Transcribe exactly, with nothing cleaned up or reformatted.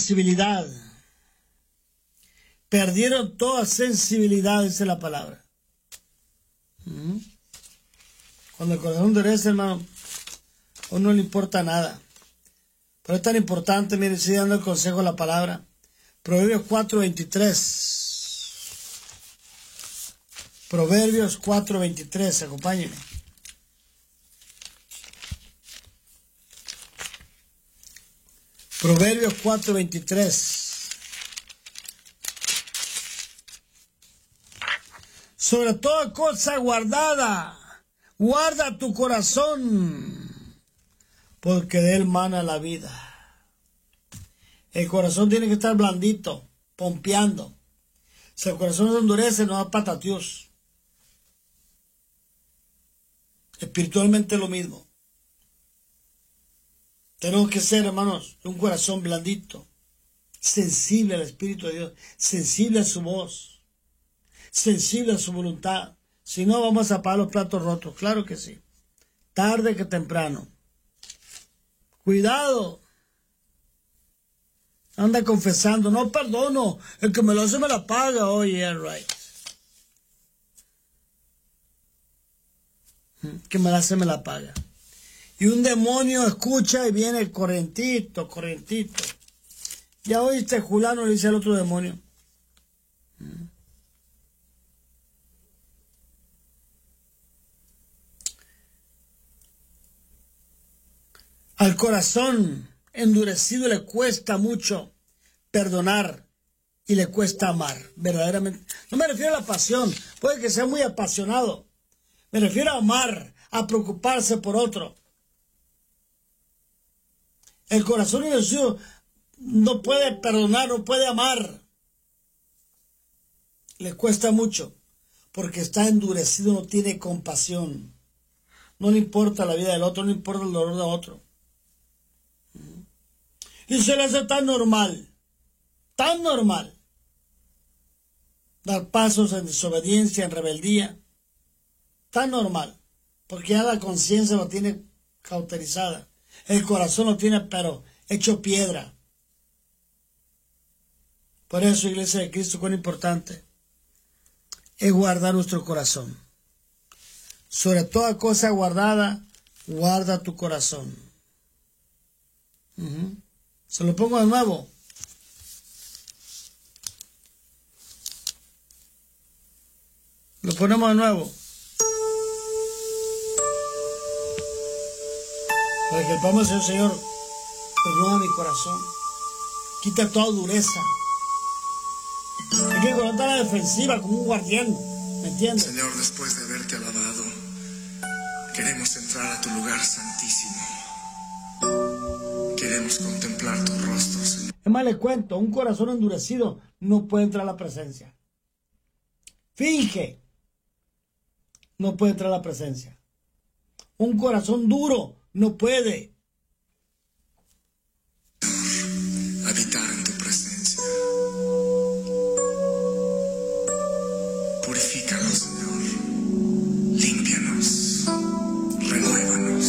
sensibilidad. Perdieron toda sensibilidad, dice la palabra. ¿Mm? Cuando el corazón endurece, hermano, a uno no le importa nada. Pero es tan importante, mire, sigue dando el consejo de la palabra. Proverbios cuatro veintitrés. Proverbios cuatro veintitrés, acompáñenme. Proverbios cuatro veintitrés. Sobre toda cosa guardada, guarda tu corazón, porque de él mana la vida. El corazón tiene que estar blandito, pompeando. Si el corazón se endurece, no da patatios. Espiritualmente lo mismo. Tenemos que ser, hermanos, un corazón blandito, sensible al Espíritu de Dios, sensible a su voz, sensible a su voluntad. Si no, vamos a pagar los platos rotos. Claro que sí. Tarde que temprano. Cuidado. Anda confesando. No perdono. El que me lo hace me la paga. Oh, yeah, right. Que me la hace me la paga. Y un demonio escucha y viene corrientito, corrientito. Ya oíste, Julano, le dice al otro demonio. Al corazón endurecido le cuesta mucho perdonar y le cuesta amar, verdaderamente. No me refiero a la pasión, puede que sea muy apasionado. Me refiero a amar, a preocuparse por otro. El corazón endurecido no puede perdonar, no puede amar. Le cuesta mucho, porque está endurecido, no tiene compasión. No le importa la vida del otro, no le importa el dolor de otro. Y se le hace tan normal, tan normal, dar pasos en desobediencia, en rebeldía, tan normal, porque ya la conciencia lo tiene cauterizada, el corazón lo tiene pero hecho piedra. Por eso, Iglesia de Cristo, cuán importante es guardar nuestro corazón. Sobre toda cosa guardada, guarda tu corazón. Uh-huh. Se lo pongo de nuevo. Lo ponemos de nuevo. Para que el Padre del Señor perdona mi corazón. Quita toda dureza. Hay que colocar la defensiva como un guardián. ¿Me entiendes? Señor, después de haberte alabado, queremos entrar a tu lugar santísimo. Queremos contemplar tu rostro, Señor. Es más, le cuento, un corazón endurecido no puede entrar a la presencia. Finge. No puede entrar a la presencia. Un corazón duro no puede.